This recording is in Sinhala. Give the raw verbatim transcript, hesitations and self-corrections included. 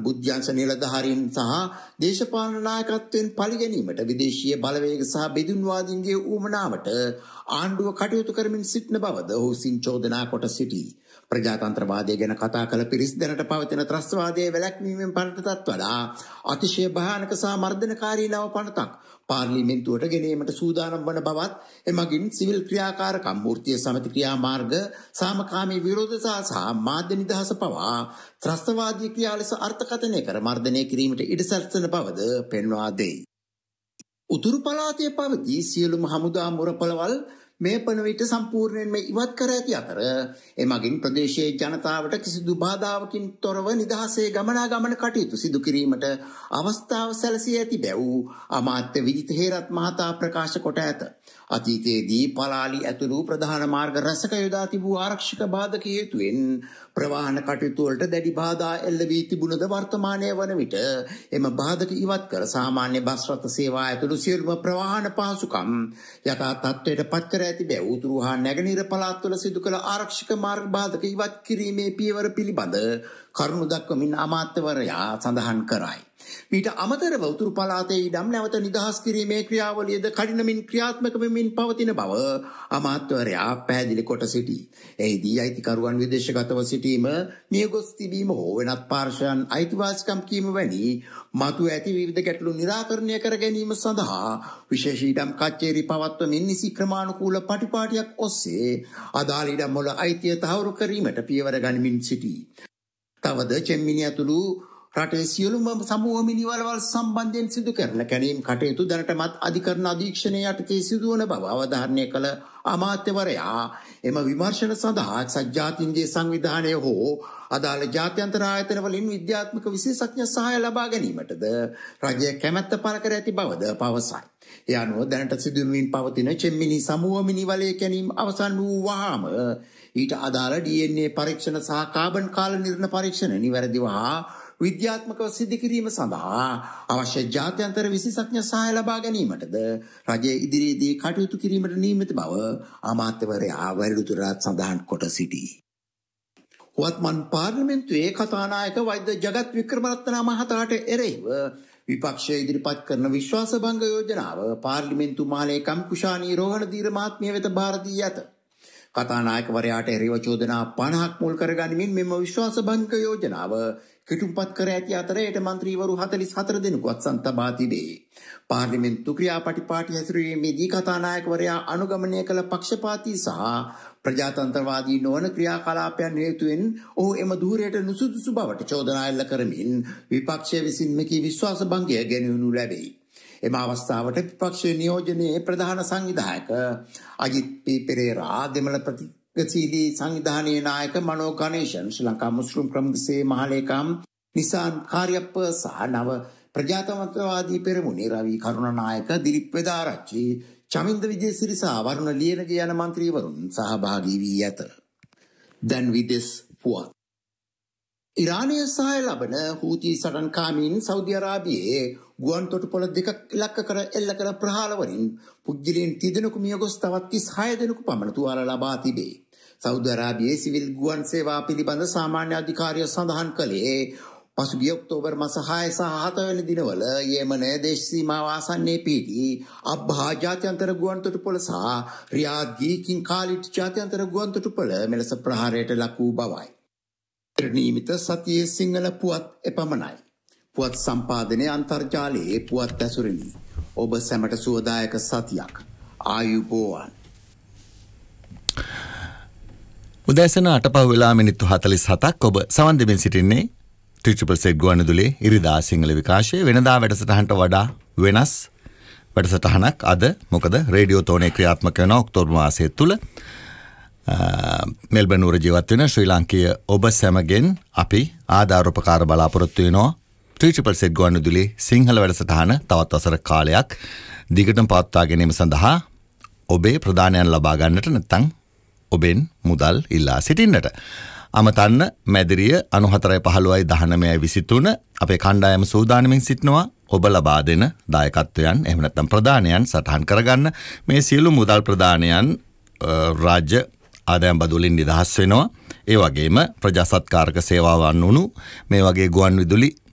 බුද්ධ්‍යංශ නිලධාරීන් සහ දේශපාලන නායකත්වයෙන් පරිගැනීමට විදේශීය බලවේග සහ බෙදුන්වාදීන්ගේ ඌමනාවට ආණ්ඩුව කටයුතු කරමින් සිටින බවද ඔහු සිංචෝදනා කොට සිටී. ප්‍රජාතන්ත්‍රවාදය ගැන කතා කළ පිරිස් දැනට පවතින ත්‍රස්තවාදයේ වැළැක්වීමෙන් පනතටත් වඩා අතිශය භයානක සහ මර්ධනකාරී නව පනතක් පාර්ලිමේන්තුවට ගෙනීමට සූදානම් වන බවත් එමගින් සිවිල් ක්‍රියාකාරකම් වෘත්තීය සමිති ක්‍රියාමාර්ග සාමකාමී විරෝධතා සහ මාධ්‍ය නිදහස පවා ත්‍රස්තවාදී ක්‍රියා ලෙස අර්ථකථනය කර මර්ධනය කිරීමට ඉඩ සැලසෙන බවද පෙන්වා දෙයි. උතුරු පළාතේ පවතී සියලුම හමුදා මුරපොළවල් මේ පන විට සම්පූර්ණයෙන්ම ඉවත් කර ඇති අතර එමගින් ප්‍රදේශයේ ජනතාවට කිසිදු බාධාවකින් තොරව නිදහසේ ගමනාගමන කටයුතු සිදු කිරීමට අවස්ථාව සැලසී ඇති බැව් අමාත්‍ය විජිත හේරත් මහතා ප්‍රකාශ කොට ඇත. අතීතයේදී පලාලි ඇතුළු ප්‍රධාන මාර්ග රැසක යොදා තිබූ ආරක්ෂක බාධක හේතුවෙන් ප්‍රවාහන කටයුතු වලට දැඩි බාධා එල්ල වී තිබුණද වර්තමානයේ වන විට එම බාධක ඉවත් කර සාමාන්‍ය බස් රථ සේවා ඇතුළු සියලුම ප්‍රවාහන පහසුකම් යථා තත්ත්වයට පත් කර ඇති බැව් උතුරු හා නැගෙනහිර පළාත්වල සිදු කළ ආරක්ෂක මාර්ග බාධක ඉවත් කිරීමේ පියවර පිළිබඳ කරුණු දක්වමින් අමාත්‍යවරයා සඳහන් කරයි. මීට අමතරව උතුරු පළාතේ ඉඩම් නැවත නිදහස් කිරීමේ ක්‍රියාවලියද කඩිනමින් ක්‍රියාත්මක වෙමින් පවතින බව අමාත්‍යවරයා පැහැදිලි කොට සිටී. එහිදී අයිතිකරුවන් විදේශගතව සිටීම, මියගොස් තිබීම හෝ වෙනත් පාර්ශ්වයන් අයිතිවාසිකම් කීම වැනි මතු ඇති විවිධ ගැටලු නිරාකරණය කර ගැනීම සඳහා විශේෂ ඉඩම් කච්චේරි පවත්වමින් නිසි ක්‍රමානුකූල පටිපාටියක් ඔස්සේ අදාළ ඉඩම් වල අයිතිය තහවුරු කිරීමට පියවර ගනිමින් සිටී. තවද චෙම්මිනි ඇතුළු රටේ සියලුම සමූහ මිනිවලවල් සම්බන්ධයෙන් සිදු කරන කැණීම් කටයුතු දැනටමත් අධිකරණ අධීක්ෂණය යටතේ සිදුවන බව අවධාරණය කළ අමාත්‍යවරයා එම විමර්ශන සඳහා සජ්ජාතින්ගේ සංවිධානය හෝ අදාළ ජාත්‍යන්තර ආයතන වලින් විද්‍යාත්මක විශේෂඥ සහාය ලබා ගැනීමටද රජය කැමැත්ත පළ කර ඇති බවද පවසයි. ඒ අනුව දැනට සිදුවමින් පවතින චෙම්මිනි සමූහ මිනිවලයේ කැණීම් අවසන් වූ වහාම ඊට අදාළ ඩී එන් ඒ පරීක්ෂණ සහ කාබන් කාල නිර්ණ පරීක්ෂණ නිවැරදිව හා විද්‍යාත්මකව සිදු කිරීම සඳහා අවශ්‍ය ජාත්‍යන්තර විශේෂඥ සහාය ලබා ගැනීමටද රජය ඉදිරියේදී කටයුතු කිරීමට නියමිත බව අමාත්‍යවරයා වැඩිදුරටත් සඳහන් කොට සිටී. වත්මන් පාර්ලිමේන්තුවේ කතානායක වෛද්‍ය ජගත් වික්‍රමරත්න මහතාට එරෙහිව විපක්ෂය ඉදිරිපත් කරන විශ්වාස භංග යෝජනාව පාර්ලිමේන්තු මාලේකම් කුෂානී රෝහණ දීර මහත්මිය වෙත බාර දී ඇත. කතානායකවරයාට එරෙහිව චෝදනා පනහක් මුල් කරගනිමින් මෙම විශ්වාස භංග යෝජනාව කිටුම්පත් කර ඇති අතර එයට මන්ත්‍රීවරු හතළිස් හතර දෙනෙකු අත්සන් තබා තිබේ. පාර්ලිමේන්තු ක්‍රියාපටිපාටි හැසිරීමේදී කතානායකවරයා අනුගමනය කළ පක්ෂපාතී සහ ප්‍රජාතන්ත්‍රවාදී නොවන ක්‍රියාකලාපයන් හේතුවෙන් ඔහු එම ධූරයට නුසුදුසු බවට චෝදනා එල්ල කරමින් විපක්ෂය විසින් මෙකී විශ්වාස භංගය ගෙනවිනු ලැබේ. එම අවස්ථාවට විපක්ෂයේ නියෝජනයේ ප්‍රධාන සංවිධායක අජිත් පී පෙරේරා, දෙමළ ප්‍රතිගතිශීලී සංවිධානයේ නායක මනෝ ගණේෂන්, ශ්‍රී ලංකා මුස්ලිම් ප්‍රමුඛසේ මහලේකම් නිසාන් කාර්යප්ප සහ නව ප්‍රජාතන්ත්‍රවාදී පෙරමුණේ රවි කරුණානායක, දිලිප් වෙදාරච්චි, චමින්ද විජේසිරි සහ වරුණ ලියනගේ යන මන්ත්‍රීවරුන් සහභාගී වී ඇත. දැන් විදෙස් පුවත්. ඉරානය සහාය ලබන හූති සටන්කාමීන් සෞදි අරාබියේ ගුවන් තොටුපොළ දෙකක් ඉලක්ක කර එල්ල කර ප්‍රහාරවලින් පුද්ගලයන් තිදෙනෙකු මිය ගොස් තවත් තිස් හය දෙනෙකු පමණ තුවාල ලබා තිබේ. සෞදි අරාබියේ සිවිල් ගුවන් සේවා පිළිබඳ සාමාන්‍ය අධිකාරිය සඳහන් කළේ පසුගිය ඔක්තෝබර් මාස හය සහ හත වෙනි දිනවල යෙමනයේ දේශ සීමාව ආසන්නයේ පිහිටි අබ්හා ජාත්‍යන්තර ගුවන් තොටුපොළ සහ රියාද්ගේ කින් කාලිඩ් ජාත්‍යන්තර ගුවන් තොටුපොළ මෙලෙස ප්‍රහාරයට ලක් වූ බවයි. නියමිත සතියේ සිංහල පුවත් එපමණයි. පුවත් සම්පාදනයේ අන්තර්ජාලයේ පුවත් ඇසුරිනි. ඔබ සැමට සුවදායක සතියක්. ආයුබෝවන්. උදෑසන අටපහ වෙලා මිනිත්තු හතළිස් හතක් ඔබ සවන් දෙමින් සිටින්නේ ත්‍රිපල් සෙට් ගුවන්විදුලියේ ඉරිදා සිංහල විකාශය. වෙනදා වැඩසටහනට වඩා වෙනස් වැඩසටහනක් අද. මොකද රේඩියෝ තෝනේ ක්‍රියාත්මක වෙන ඔක්තෝබර් මාසයේ තුල මෙල්බන් නුවර ජීවත් වෙන ශ්‍රී ලාංකීය ඔබ සැමගෙන් අපි ආධාර උපකාර බලාපොරොත්තු වෙනවා. ත්‍රිපල් සෙට් ගුවන්විදුලියේ සිංහල වැඩසටහන තවත් වසර කාලයක් දිගටම පවත්වා ගැනීම සඳහා ඔබේ ප්‍රදානයන් ලබා ගන්නට නැත්නම් ඔබෙන් මුදල් ඉල්ලා සිටින්නට අමතන්න මැදිරිය අනුහතරයි පහළොවයි දහනවයයි විසිතුන අපේ කණ්ඩායම සූදානමින් සිටිනවා ඔබ ලබා දෙන දායකත්වයන් එහෙම නැත්නම් ප්‍රදානයන් සටහන් කරගන්න. මේ සියලු මුදල් ප්‍රදානයන් රාජ්‍ය ආදායම් බදුවලින් නිදහස් වෙනවා. ඒ වගේම ප්‍රජා සත්කාරක සේවාවන් වුණු මේ වගේ ගුවන් විදුලි